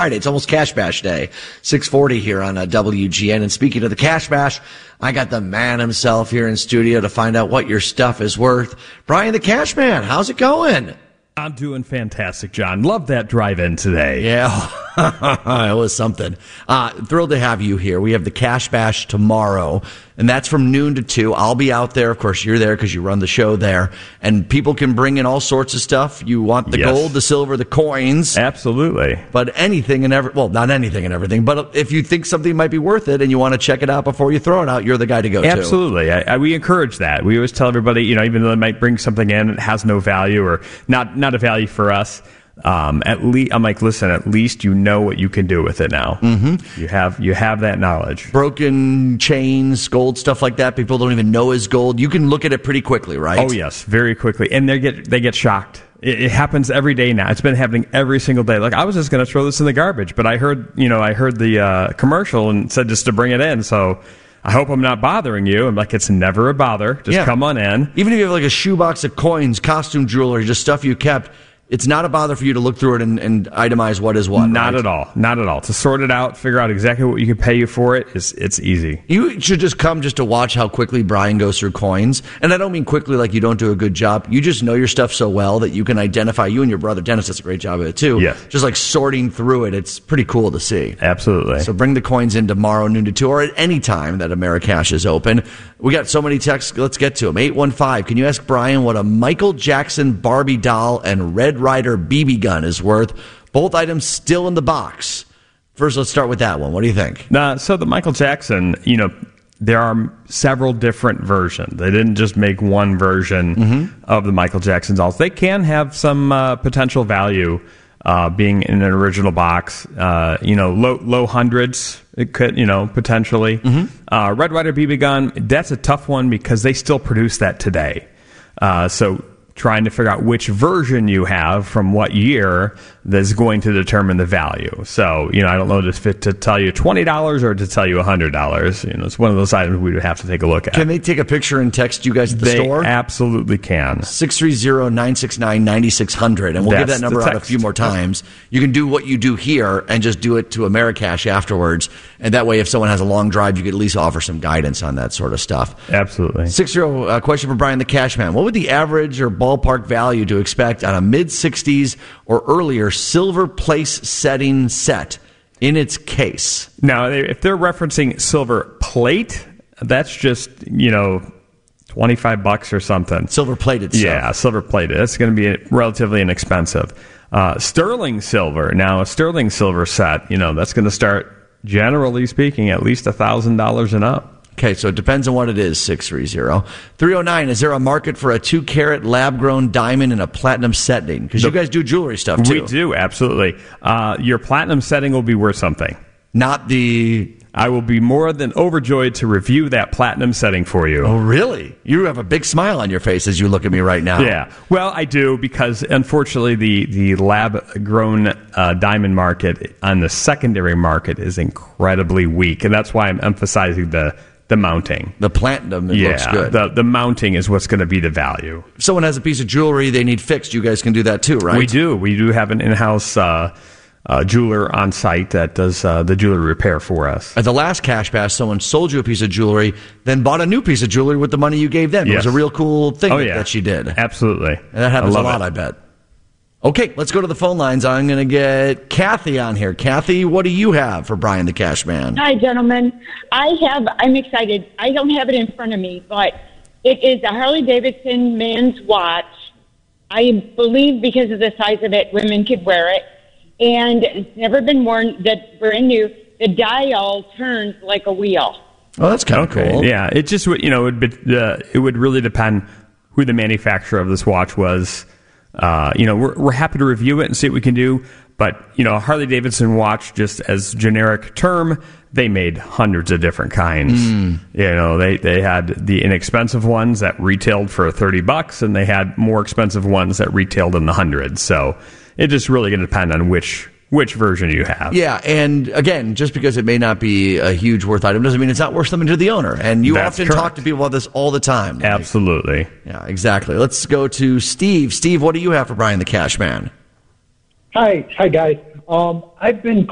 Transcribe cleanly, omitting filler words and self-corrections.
Friday. It's almost Cash Bash Day. 6:40 here on WGN. And speaking of the Cash Bash, I got the man himself here in studio to find out what your stuff is worth. Brian the Cash Man, how's it going? I'm doing fantastic, John. Love that drive-in today. Yeah, it was something. Thrilled to have you here. We have the Cash Bash tomorrow, and that's from noon to 2. I'll be out there. Of course, you're there because you run the show there. And people can bring in all sorts of stuff. You want the gold, the silver, the coins. Absolutely. But anything and well, not anything and everything, but if you think something might be worth it and you want to check it out before you throw it out, you're the guy to go to. Absolutely. We encourage that. We always tell everybody, even though they might bring something in, it has no value or not a value for us. At least I'm like, listen, at least you know what you can do with it now. Mm-hmm. You have that knowledge. Broken chains, gold, stuff like that. People don't even know is gold. You can look at it pretty quickly, right? Oh yes, very quickly, and they get shocked. It happens every day now. It's been happening every single day. Like, I was just going to throw this in the garbage, but I heard the commercial and said just to bring it in. So I hope I'm not bothering you. I'm like, it's never a bother. Just come on in. Even if you have like a shoebox of coins, costume jewelry, just stuff you kept, it's not a bother for you to look through it and itemize what is what. Not at all. Not at all. To sort it out, figure out exactly what you can pay you for it, it's easy. You should just come just to watch how quickly Brian goes through coins. And I don't mean quickly like you don't do a good job. You just know your stuff so well that you can identify. You and your brother Dennis does a great job of it too. Yes. Just like sorting through it. It's pretty cool to see. Absolutely. So bring the coins in tomorrow, noon to 2, or at any time that Americash is open. We got so many texts. Let's get to them. 815. Can you ask Brian what a Michael Jackson Barbie doll and Red Ryder BB gun is worth? Both items still in the box. First, let's start with that one. What do you think? So the Michael Jackson, there are several different versions. They didn't just make one version of the Michael Jackson dolls. They can have some potential value being in an original box. Low hundreds. It could, potentially. Red Ryder BB gun, that's a tough one because they still produce that today. So trying to figure out which version you have from what year that's going to determine the value. So, I don't know if to tell you $20 or to tell you $100. It's one of those items we would have to take a look at. Can they take a picture and text you guys at the store? They absolutely can. 630-969-9600, and we'll give that number out a few more times. You can do what you do here and just do it to Americash afterwards, and that way if someone has a long drive, you could at least offer some guidance on that sort of stuff. Absolutely. 6-0 question for Brian the Cash Man. What would the average or ballpark value to expect on a mid-60s or earlier silver place setting set in its case? Now, if they're referencing silver plate, that's just, $25 or something. Silver plated stuff. Yeah, silver plated. That's going to be relatively inexpensive. Sterling silver. Now, a sterling silver set, that's going to start, generally speaking, at least $1,000 and up. Okay, so it depends on what it is, 630. 309, is there a market for a 2-carat lab-grown diamond in a platinum setting? Because you guys do jewelry stuff, too. We do, absolutely. Your platinum setting will be worth something. I will be more than overjoyed to review that platinum setting for you. Oh, really? You have a big smile on your face as you look at me right now. Yeah. Well, I do, because unfortunately the lab-grown diamond market on the secondary market is incredibly weak, and that's why I'm emphasizing the mounting. The platinum, it looks good. The mounting is what's going to be the value. If someone has a piece of jewelry they need fixed, you guys can do that too, right? We do. We do have an in-house jeweler on site that does the jewelry repair for us. At the last Cash Bash, someone sold you a piece of jewelry, then bought a new piece of jewelry with the money you gave them. Yes. It was a real cool thing that she did. Absolutely. And that happens a lot, I bet. Okay, let's go to the phone lines. I'm going to get Kathy on here. Kathy, what do you have for Brian the Cash Man? Hi, gentlemen. I'm excited. I don't have it in front of me, but it is a Harley-Davidson man's watch. I believe because of the size of it, women could wear it. And it's never been worn. That's brand new. The dial turns like a wheel. Oh, that's kind of cool. Yeah, it just would, it would really depend who the manufacturer of this watch was. We're happy to review it and see what we can do. But, Harley Davidson watch, just as generic term, they made hundreds of different kinds. They had the inexpensive ones that retailed for $30, and they had more expensive ones that retailed in the hundreds. So it just really going to depend on which version you have. Yeah, and again, just because it may not be a huge worth item doesn't mean it's not worth something to the owner. And you often talk to people about this all the time. Absolutely. Yeah, exactly. Let's go to Steve. Steve, what do you have for Brian the Cash Man? Hi guys. I've been